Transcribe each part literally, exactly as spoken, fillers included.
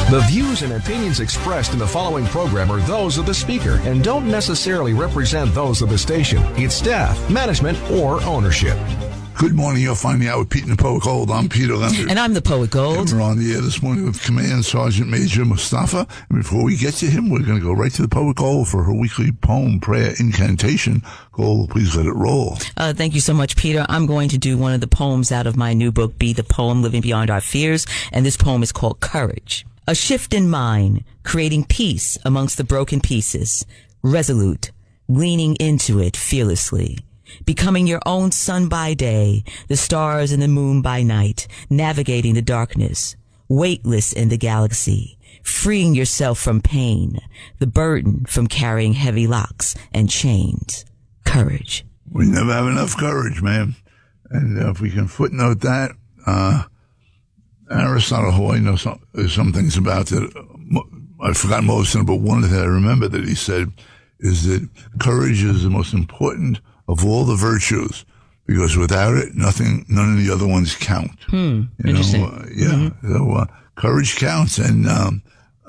The views and opinions expressed in the following program are those of the speaker and don't necessarily represent those of the station, its staff, management, or ownership. Good morning. You're finding out with Pete and the Poet Gold. I'm Peter Leonard. And I'm the Poet Gold. And we're on the air this morning with Command Sergeant Major Mustafa. And before we get to him, we're going to go right to the Poet Gold for her weekly poem, prayer, incantation. Gold, please let it roll. Uh, thank you so much, Peter. I'm going to do one of the poems out of my new book, Be the Poem, Living Beyond Our Fears. And this poem is called Courage. A shift in mind, creating peace amongst the broken pieces. Resolute, leaning into it fearlessly. Becoming your own sun by day, the stars and the moon by night, navigating the darkness, weightless in the galaxy, freeing yourself from pain, the burden from carrying heavy locks and chains. Courage. We never have enough courage, man. And uh, if we can footnote that, uh, Aristotle, who I know some, some things about that, I forgot most of them, but one that I remember that he said is that courage is the most important of all the virtues, because without it, nothing, none of the other ones count. Hmm. You Interesting. know, uh, yeah. Mm-hmm. So uh, courage counts, and um,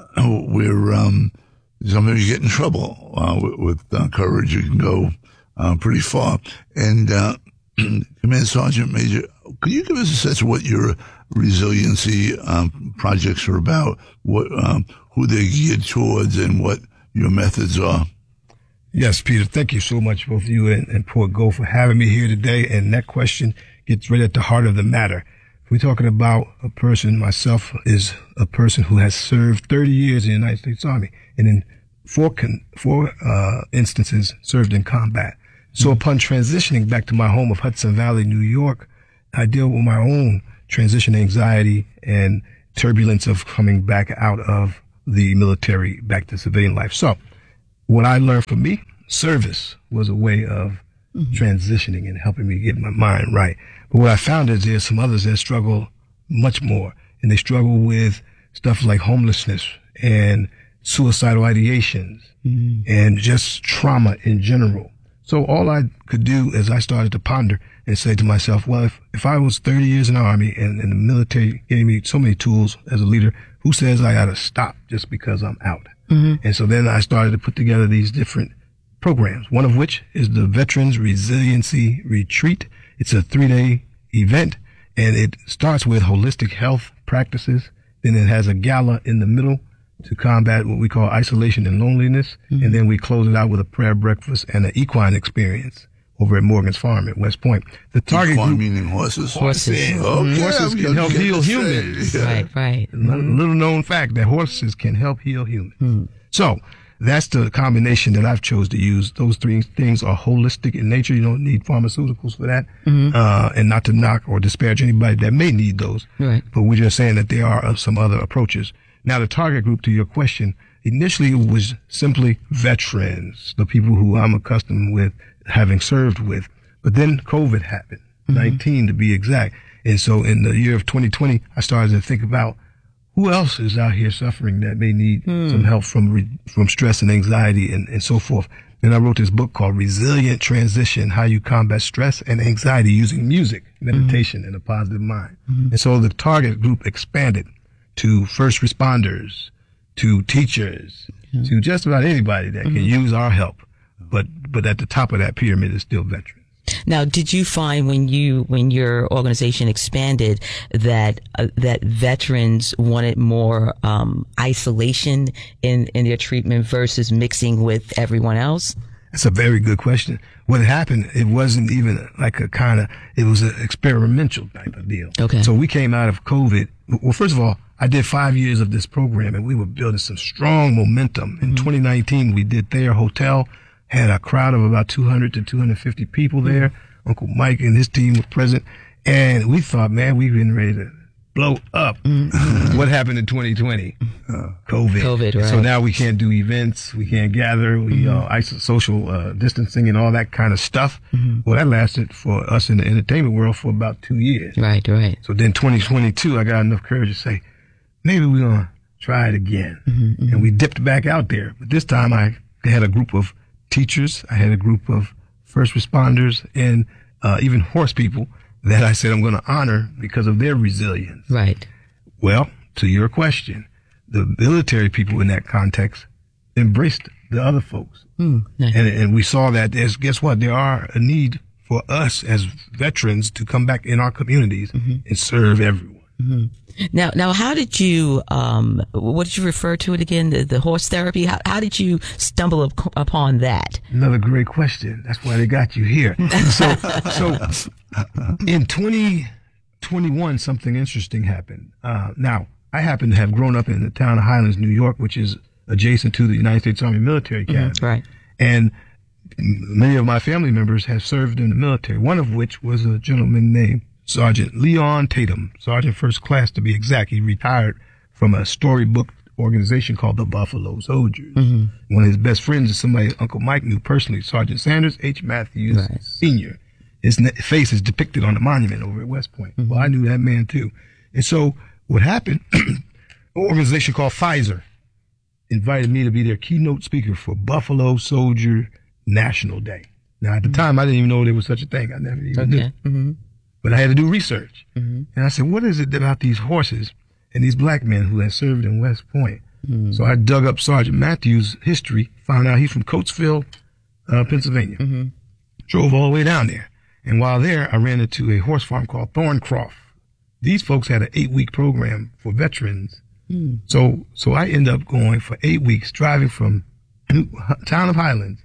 we're um, sometimes you get in trouble uh, with, with uh, courage. You can go uh, pretty far. And uh, Command Sergeant Major, could you give us a sense of what your resiliency um, projects are about? What, um, who they're geared towards, and what your methods are? Yes, Peter, thank you so much, both you and, and Poet Gold, for having me here today. And that question gets right at the heart of the matter. If we're talking about a person, myself is a person who has served thirty years in the United States Army, and in four, con- four uh, instances served in combat. So upon transitioning back to my home of Hudson Valley, New York, I deal with my own transition anxiety and turbulence of coming back out of the military back to civilian life. So what I learned from me, service was a way of mm-hmm. transitioning and helping me get my mind right. But what I found is there's some others that struggle much more, and they struggle with stuff like homelessness and suicidal ideations mm-hmm. and just trauma in general. So all I could do is I started to ponder and say to myself, well, if, if I was thirty years in the Army and, and the military gave me so many tools as a leader, who says I got to stop just because I'm out? Mm-hmm. And so then I started to put together these different programs, one of which is the Veterans Resiliency Retreat. It's a three-day event, and it starts with holistic health practices. Then it has a gala in the middle to combat what we call isolation and loneliness. Mm-hmm. And then we close it out with a prayer breakfast and an equine experience over at Morgan's Farm at West Point. The target equine group, meaning horses? Horses. Oh, mm-hmm. yeah, horses can help heal humans. Yeah. Right, right. A little known fact that horses can help heal humans. Mm. So that's the combination that I've chose to use. Those three things are holistic in nature. You don't need pharmaceuticals for that. Mm-hmm. Uh, and not to knock or disparage anybody that may need those. Right. But we're just saying that there are some other approaches. Now, the target group, to your question, initially it was simply veterans, the people who I'm accustomed with having served with. But then COVID happened, mm-hmm. nineteen to be exact. And so in the year of twenty twenty, I started to think about who else is out here suffering that may need mm. some help from re- from stress and anxiety and, and so forth. Then I wrote this book called Resilient Transition, How You Combat Stress and Anxiety Using Music, Meditation, mm-hmm. and a Positive Mind. Mm-hmm. And so the target group expanded to first responders, to teachers, mm-hmm. to just about anybody that mm-hmm. can use our help. But but at the top of that pyramid is still veterans. Now, did you find when you when your organization expanded that uh, that veterans wanted more um, isolation in in their treatment versus mixing with everyone else? That's a very good question. What happened, it wasn't even like a kind of, it was an experimental type of deal. Okay. So we came out of COVID. Well, first of all, I did five years of this program, and we were building some strong momentum. In mm-hmm. twenty nineteen, we did Thayer Hotel, had a crowd of about two hundred to two hundred fifty people there. Mm-hmm. Uncle Mike and his team were present. And we thought, man, we've been ready to blow up. Mm-hmm. What happened in twenty twenty? Uh, COVID. COVID, right. So now we can't do events. We can't gather. We, mm-hmm. uh, iso- social uh, distancing and all that kind of stuff. Mm-hmm. Well, that lasted for us in the entertainment world for about two years. Right, right. So then twenty twenty-two, I got enough courage to say, maybe we're going to try it again. Mm-hmm, mm-hmm. And we dipped back out there. But this time I had a group of teachers. I had a group of first responders and uh, even horse people that I said I'm going to honor because of their resilience. Right. Well, to your question, the military people in that context embraced the other folks. Mm, nice. And, and we saw that there's, guess what? There are a need for us as veterans to come back in our communities mm-hmm. and serve everyone. Mm-hmm. Now, now, how did you, um, what did you refer to it again? The, the horse therapy? How, how did you stumble up, upon that? Another great question. That's why they got you here. so, so in twenty twenty-one, something interesting happened. Uh, now, I happen to have grown up in the town of Highlands, New York, which is adjacent to the United States Army Military Academy. Mm-hmm, right. And many of my family members have served in the military, one of which was a gentleman named Sergeant Leon Tatum, Sergeant First Class to be exact. He retired from a storybook organization called the Buffalo Soldiers. Mm-hmm. One of his best friends is somebody Uncle Mike knew personally, Sergeant Sanders H. Matthews right. Senior His face is depicted on the monument over at West Point. Mm-hmm. Well, I knew that man too. And so what happened, an organization called Pfizer invited me to be their keynote speaker for Buffalo Soldier National Day. Now, at the mm-hmm. time, I didn't even know there was such a thing. I never even okay. knew. Mm-hmm. But I had to do research. Mm-hmm. And I said, what is it about these horses and these black men who had served in West Point? Mm-hmm. So I dug up Sergeant Matthews' history, found out he's from Coatesville, uh, Pennsylvania. Mm-hmm. Drove all the way down there. And while there, I ran into a horse farm called Thorncroft. These folks had an eight-week program for veterans. Mm. So so I ended up going for eight weeks, driving from New, town of Highlands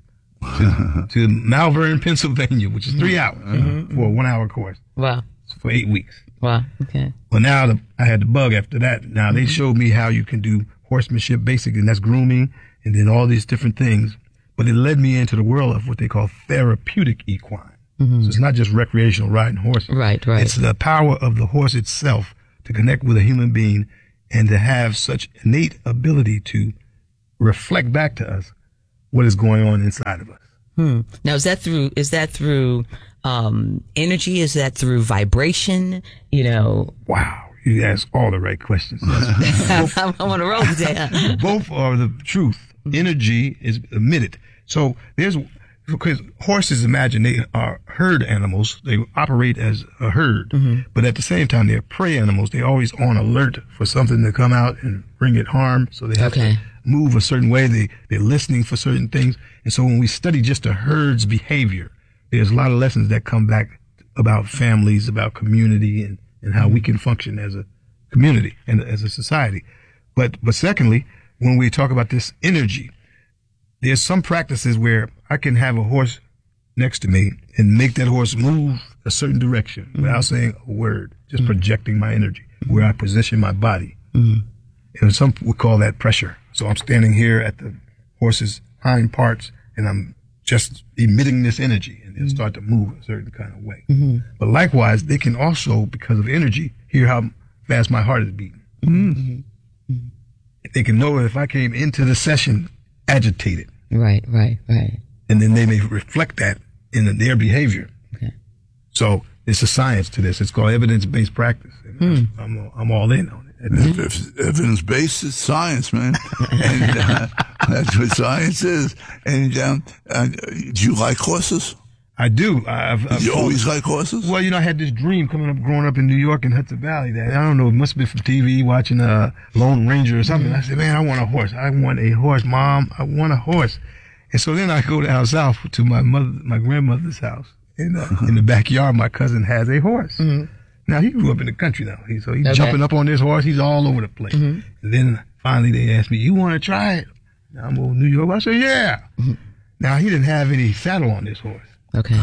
to, to Malvern, Pennsylvania, which is three hours mm-hmm. for a one-hour course. Wow. For eight weeks. Wow. Okay. Well, now the, I had the bug after that. Now, mm-hmm. they showed me how you can do horsemanship, basically, and that's grooming, and then all these different things. But it led me into the world of what they call therapeutic equine. Mm-hmm. So it's not just recreational riding horses. Right, right. It's the power of the horse itself to connect with a human being and to have such innate ability to reflect back to us what is going on inside of us. Hmm. Now, is that through, is that through, um, energy? Is that through vibration? You know? Wow. You ask all the right questions. Both, I'm on a roll today. Both are the truth. Energy is emitted. So there's, because horses, imagine they are herd animals. They operate as a herd, mm-hmm. but at the same time, they're prey animals. They're always on alert for something to come out and bring it harm. So they have okay. to move a certain way. They, they're listening for certain things. And so when we study just a herd's behavior, there's a lot of lessons that come back about families, about community, and, and how we can function as a community and as a society. But, but secondly, when we talk about this energy, there's some practices where I can have a horse next to me and make that horse move a certain direction mm-hmm. without saying a word, just mm-hmm. projecting my energy, where I position my body. Mm-hmm. And some would call that pressure. So I'm standing here at the horse's hind parts and I'm just emitting this energy and they'll mm-hmm. start to move a certain kind of way. Mm-hmm. But likewise, they can also, because of energy, hear how fast my heart is beating. Mm-hmm. Mm-hmm. They can know if I came into the session agitated. Right, right, right. And then they may reflect that in their behavior. Okay. So it's a science to this. It's called evidence-based practice. And mm. I'm, I'm all in on it. If evidence-based is science, man. And uh, that's what science is. And um, uh, do you like horses? I do. I've, I've you always like horses? Well, you know, I had this dream coming up, growing up in New York in Hudson Valley that, I don't know, it must have been from T V, watching uh, Lone Ranger or something. Mm-hmm. I said, man, I want a horse. I want a horse, Mom. I want a horse. And so then I go down south to my mother, my grandmother's house. And uh, in the backyard, my cousin has a horse. Mm-hmm. Now, he grew up in the country now. He, so he's okay. jumping up on this horse. He's all over the place. Mm-hmm. And then finally they asked me, you want to try it? Now I'm old New York. I said, yeah. Mm-hmm. Now, he didn't have any saddle on this horse. Okay.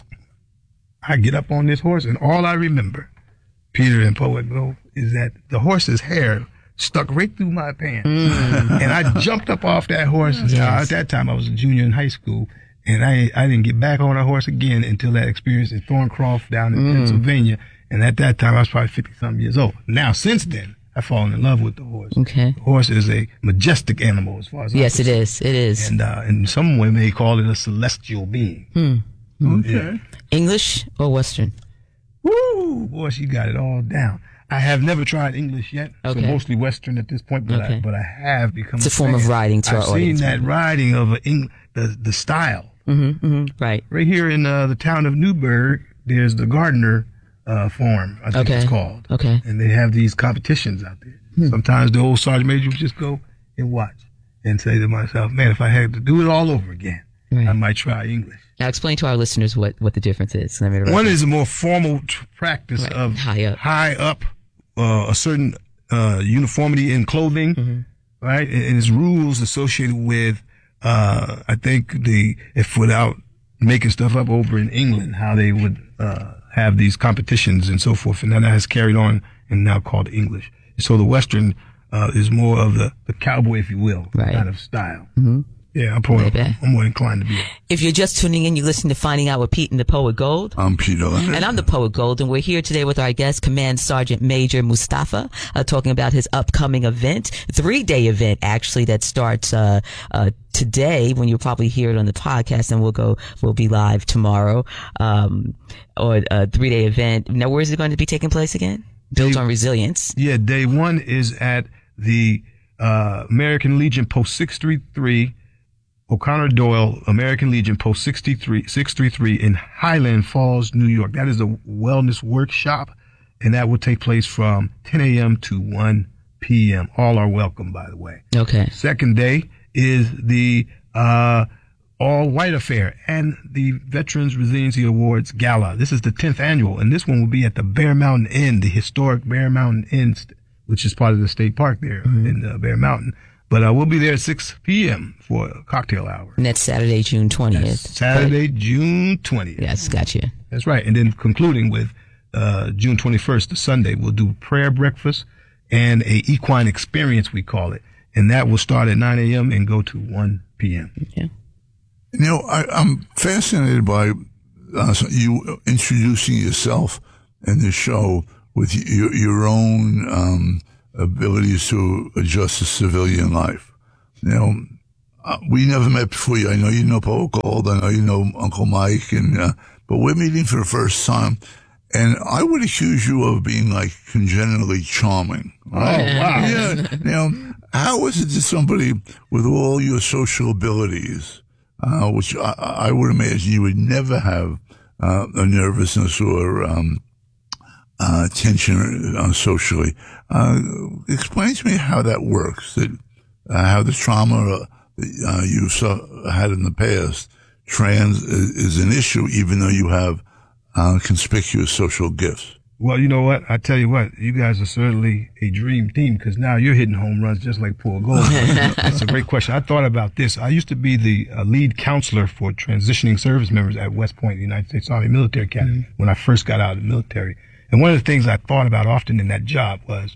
I get up on this horse, and all I remember, Peter and Poet Go, is that the horse's hair stuck right through my pants. Mm. And I jumped up off that horse. Yes. Now, at that time, I was a junior in high school, and I I didn't get back on a horse again until that experience in Thorncroft down in mm. Pennsylvania. And at that time, I was probably fifty-something years old. Now, since then, I've fallen in love with the horse. Okay. The horse is a majestic animal as far as yes, it is. It is. And uh, in some way, may call it a celestial being. Hmm. Okay. Yeah. English or Western? Woo! Boy, she got it all down. I have never tried English yet, okay. so mostly Western at this point, but, okay. I, but I have become It's a, a form fan. of riding to I've our audience. I've seen that riding of a Eng- the, the style. Mm-hmm, mm-hmm, right. Right here in uh, the town of Newburgh, there's the Gardner uh, Farm, I think okay. it's called. Okay. And they have these competitions out there. Hmm. Sometimes the old sergeant major would just go and watch and say to myself, man, if I had to do it all over again, right. I might try English. Now explain to our listeners what, what the difference is. Let me One is a more formal tr- practice right. of high up, high up uh, a certain uh, uniformity in clothing, mm-hmm. right? And, and its rules associated with, uh, I think the, if without making stuff up over in England, how they would uh, have these competitions and so forth. And then that has carried on and now called English. So the Western uh, is more of the, the cowboy, if you will, right. kind of style. Mm-hmm. Yeah, I'm, probably, I'm more inclined to be it. If you're just tuning in, you listen to Finding Out with Pete and the Poet Gold. I'm Peter Leonard. And I'm the Poet Gold, and we're here today with our guest, Command Sergeant Major Mustafa, uh, talking about his upcoming event, three-day event, actually, that starts uh uh today, when you'll probably hear it on the podcast, and we'll go, we'll be live tomorrow, um, or a three-day event. Now, where is it going to be taking place again? Built day, on resilience. Yeah, day one is at the uh American Legion Post six thirty-three, O'Connor Doyle, American Legion, Post six thirty-three in Highland Falls, New York. That is a wellness workshop, and that will take place from ten a.m. to one p.m. All are welcome, by the way. Okay. Second day is the uh all-white affair and the Veterans Resiliency Awards Gala. This is the tenth annual, and this one will be at the Bear Mountain Inn, the historic Bear Mountain Inn, which is part of the state park there mm-hmm. in uh, Bear Mountain. But uh, we'll be there at six p.m. for a cocktail hour. And that's Saturday, June twentieth. That's Saturday, right. June twentieth. Yes, gotcha. That's right. And then concluding with uh June twenty-first, the Sunday, we'll do prayer breakfast and a equine experience, we call it. And that will start at nine a.m. and go to one p.m. Yeah. You know, I, I'm fascinated by uh, you introducing yourself in the show with your, your own um abilities to adjust to civilian life. You know, uh, we never met before. I know you know Poet Gold. I know you know Uncle Mike, and uh, but we're meeting for the first time. And I would accuse you of being like congenitally charming. Oh, wow. Yeah. Now, how is it that somebody with all your social abilities, uh, which I, I would imagine you would never have uh, a nervousness or um, uh, tension uh, socially, uh, explain to me how that works, that uh, how the trauma uh, you saw, had in the past trans is, is an issue, even though you have uh, conspicuous social gifts. Well, you know what? I tell you what, you guys are certainly a dream team, because now you're hitting home runs just like Poet Gold. That's a great question. I thought about this. I used to be the uh, lead counselor for transitioning service members at West Point, the United States Army Military Academy, mm-hmm. when I first got out of the military. And one of the things I thought about often in that job was,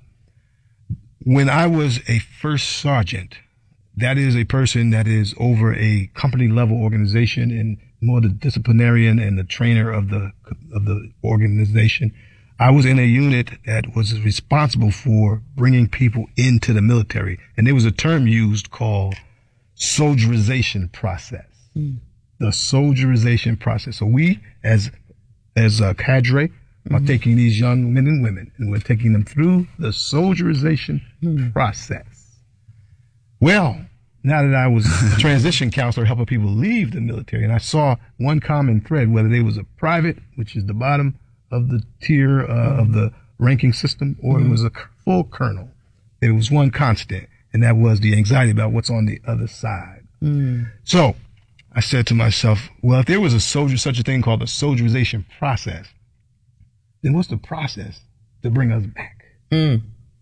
when I was a first sergeant, that is a person that is over a company level organization and more the disciplinarian and the trainer of the of the organization. I was in a unit that was responsible for bringing people into the military. And there was a term used called soldierization process. Mm. The soldierization process. So we, as as a cadre, mm-hmm. are taking these young men and women, and we're taking them through the soldierization mm. process. Well, now that I was a transition counselor helping people leave the military, and I saw one common thread, whether they was a private, which is the bottom of the tier uh, mm-hmm. of the ranking system, or mm-hmm. it was a full colonel, there was one constant, and that was the anxiety about what's on the other side. Mm. So I said to myself, well, if there was a soldier, such a thing called the soldierization process, then what's the process to bring us back? Mm.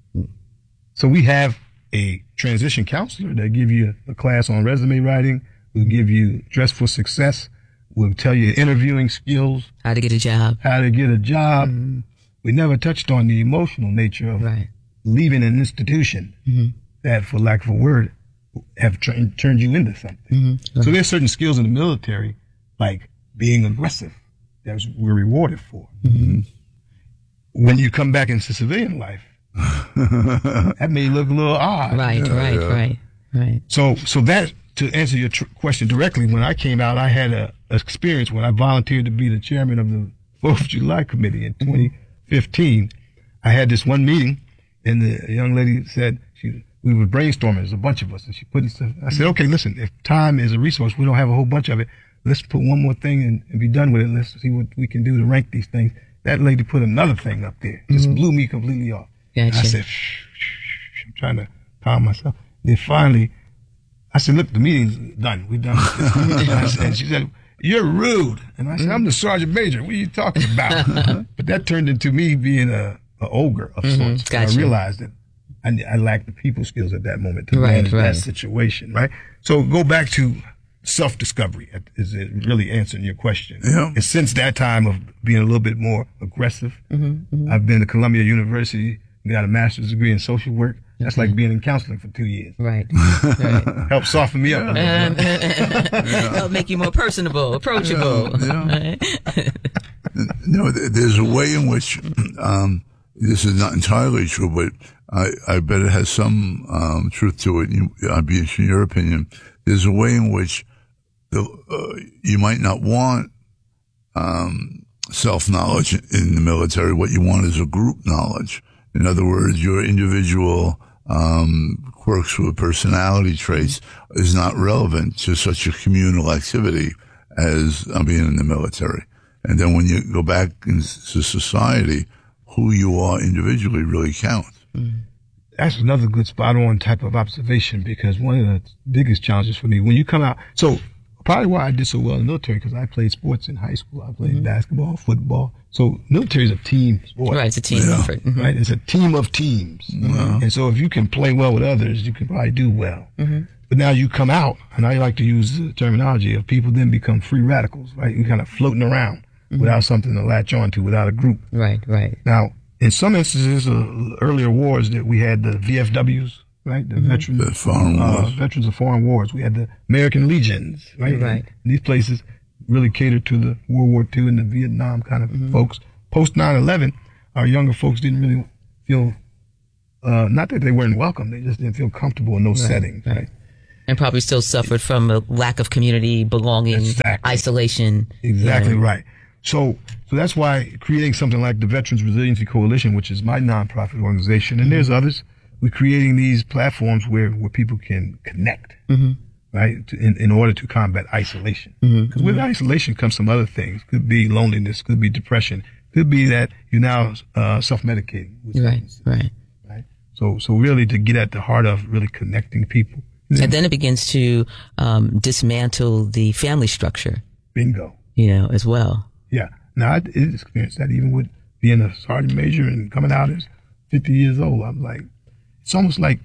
So we have a transition counselor that give you a class on resume writing, will give you dress for success, will tell you interviewing skills, how to get a job, how to get a job. Mm-hmm. We never touched on the emotional nature of right. leaving an institution mm-hmm. that, for lack of a word, have tra- turned you into something. Mm-hmm. Right. So there's certain skills in the military, like being aggressive, that we're rewarded for. Mm-hmm. When you come back into civilian life, that may look a little odd. Right, yeah, right, yeah. right, right. So, so that, to answer your tr- question directly, when I came out, I had a, a experience when I volunteered to be the chairman of the Fourth of July Committee in twenty fifteen. I had this one meeting, and the young lady said, she, we were brainstorming, there's a bunch of us, and she put in stuff. I said, okay, listen, if time is a resource, we don't have a whole bunch of it. Let's put one more thing and, and be done with it. Let's see what we can do to rank these things. That lady put another thing up there. Just mm-hmm. blew me completely off. Gotcha. I said, shh, shh, shh. trying to calm myself. Then finally, I said, look, the meeting's done. We're done with this. And she said, you're rude. And I said, I'm the sergeant major. What are you talking about? But that turned into me being a, a ogre of Mm-hmm. sorts. Gotcha. I realized that I, I lacked the people skills at that moment to Right, manage right. that situation, right? So go back to self-discovery. Is it really answering your question? Yeah. And since that time of being a little bit more aggressive, Mm-hmm, mm-hmm. I've been to Columbia University, got a master's degree in social work. That's like being in counseling for two years. Right. Right. Helped soften me up a little bit. Help make you more personable, approachable. Yeah. Right? No, th- there's a way in which um, this is not entirely true, but I, I bet it has some um, truth to it. You, I'd be interested in your opinion. There's a way in which the, uh, you might not want um, self-knowledge in the military. What you want is a group knowledge. In other words, your individual um, quirks or personality traits is not relevant to such a communal activity as uh, being in the military. And then when you go back into society, who you are individually really counts. That's another good spot on type of observation, because one of the biggest challenges for me when you come out, so probably why I did so well in the military, because I played sports in high school. I played Mm-hmm. basketball, football. So military is a team sport. Right, it's a team Yeah. effort. Mhm. Right? It's a team of teams. And so if you can play well with others, you can probably do well. Mm-hmm. But now you come out, and I like to use the terminology of people then become free radicals, right? You're kind of floating around Mm-hmm. without something to latch on to, without a group. Right, right. Now, in some instances, uh, earlier wars that we had the V F Ws, right? The veterans, The foreign uh, wars. veterans of foreign wars. We had the American Legions, right? Right. And these places really catered to the World War Two and the Vietnam kind of folks. Post nine eleven, our younger folks didn't really feel, uh, not that they weren't welcome, they just didn't feel comfortable in those settings, right? And probably still suffered from a lack of community, belonging, Exactly. isolation. Exactly you know. right. So, so that's why creating something like the Veterans Resiliency Coalition, which is my nonprofit organization, and there's others, we're creating these platforms where, where people can connect, Mm-hmm. right, to, in, in order to combat isolation. Because with isolation comes some other things. Could be loneliness, could be depression, could be that you're now uh, self-medicating. with Right, substances, right. right. So, so really to get at the heart of really connecting people. And then it begins to um, dismantle the family structure, Bingo. you know, as well. Yeah. Now, I did experience that even with being a sergeant major and coming out as fifty years old. I'm like, it's almost like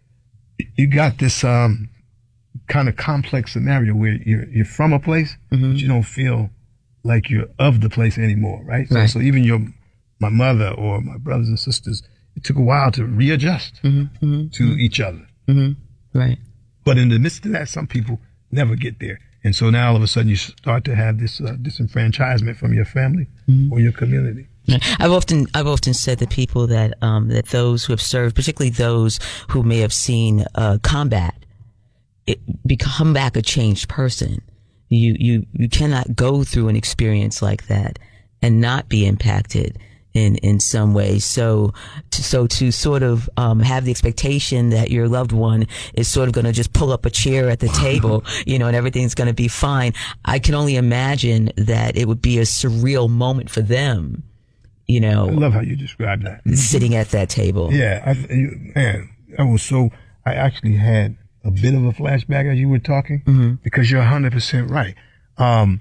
you got this um, kind of complex scenario where you're, you're from a place, Mm-hmm. but you don't feel like you're of the place anymore, right? So, Right. so even your, my mother or my brothers and sisters, it took a while to readjust Mm-hmm. to each other. Mm-hmm. Right. But in the midst of that, some people never get there. And so now all of a sudden you start to have this uh, disenfranchisement from your family or your community. I've often I've often said that people that um, that those who have served, particularly those who may have seen uh, combat, it, become back a changed person. You you you cannot go through an experience like that and not be impacted in in some way. So to, so to sort of um, have the expectation that your loved one is sort of going to just pull up a chair at the table, you know, and everything's going to be fine. I can only imagine that it would be a surreal moment for them. You I know, love how you describe that. sitting at that table. Yeah, I, you- man, I was so, I actually had a bit of a flashback as you were talking, Mm-hmm. because you're one hundred percent right. Um,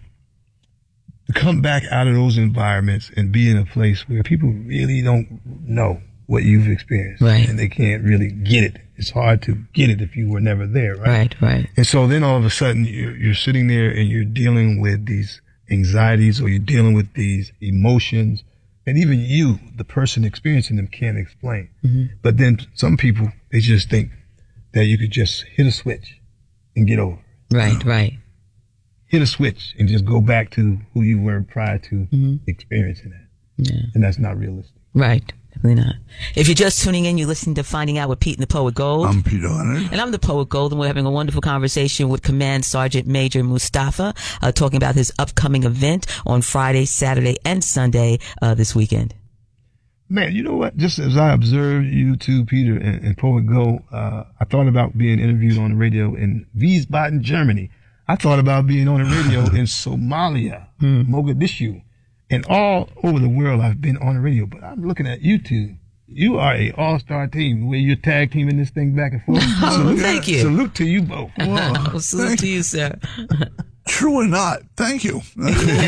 to come back out of those environments and be in a place where people really don't know what you've experienced. Right. And they can't really get it. It's hard to get it if you were never there, right? Right, right. And so then all of a sudden you're, you're sitting there and you're dealing with these anxieties, or you're dealing with these emotions, and even you, the person experiencing them, can't explain. Mm-hmm. But then some people, they just think that you could just hit a switch and get over it. Right, right. Hit a switch and just go back to who you were prior to Mm-hmm. experiencing that. Yeah. And that's not realistic. Right. Definitely not. If you're just tuning in, you're listening to Finding Out with Pete and the Poet Gold. I'm Peter Leonard. And I'm the Poet Gold, and we're having a wonderful conversation with Command Sergeant Major Mustafa, uh, talking about his upcoming event on Friday, Saturday, and Sunday uh, this weekend. Man, you know what? Just as I observed you two, Peter and, and Poet Go, uh, I thought about being interviewed on the radio in Wiesbaden, Germany. I thought about being on the radio in Somalia, Mogadishu, and all over the world I've been on the radio. But I'm looking at you two. you are a all-star team where you're tag teaming this thing back and forth. Oh, salute, thank you. Salute to you both. Well, Well, salute to you, sir. true or not, thank you. I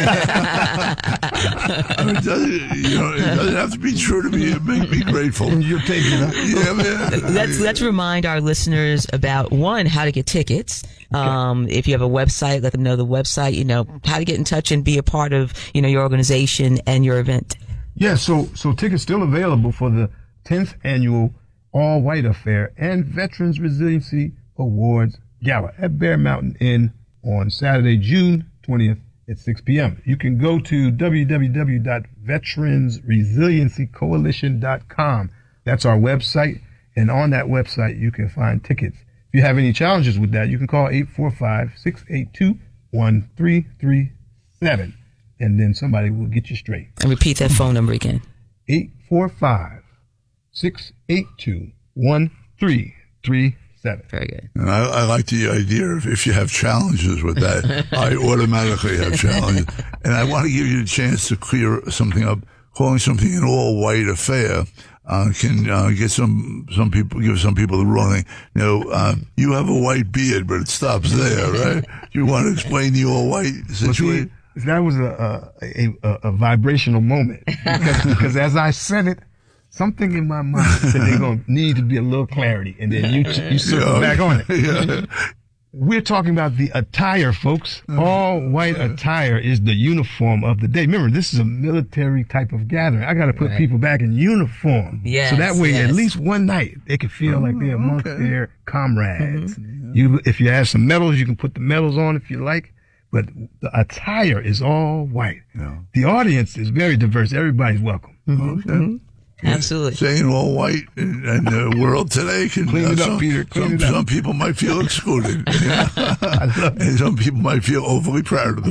mean, it, doesn't, you know, it doesn't have to be true to be make me grateful. You're taking it. Yeah, man. Let's let's remind our listeners about one, how to get tickets. Um, if you have a website, let them know the website. You know how to get in touch and be a part of you know your organization and your event. Yeah, so so tickets still available for the tenth annual All White Affair and Veterans Resiliency Awards Gala at Bear Mountain Inn on Saturday, June twentieth at six p.m. You can go to w w w dot veterans resiliency coalition dot com. That's our website, and on that website you can find tickets. If you have any challenges with that, you can call eight four five, six eight two, one three three seven, and then somebody will get you straight. And repeat that phone number again. eight four five, six eight two, one three three seven. Very good. And I, I like the idea of if you have challenges with that, I automatically have challenges. And I want to give you a chance to clear something up. Calling something an all-white affair uh, can uh, get some some people give some people the wrong thing. You know, uh, you have a white beard, but it stops there, right? You want to explain the all-white situation? Well, see, that was a a, a a vibrational moment because, because as I said it, something in my mind said they're going to need to be a little clarity, and then you you circle Yeah. back on it. Yeah. We're talking about the attire, folks. All white attire is the uniform of the day. Remember, this is a military type of gathering. I got to put Right. people back in uniform. Yes, so that way, yes. at least one night, they can feel like they're amongst okay. their comrades. You, if you have some medals, you can put the medals on if you like. But the attire is all white. Yeah. The audience is very diverse. Everybody's welcome. Okay. Absolutely. Saying all white in, in the world today can Clean it up, some, Peter. Clean some, it up. some people might feel excluded, and some people might feel overly proud of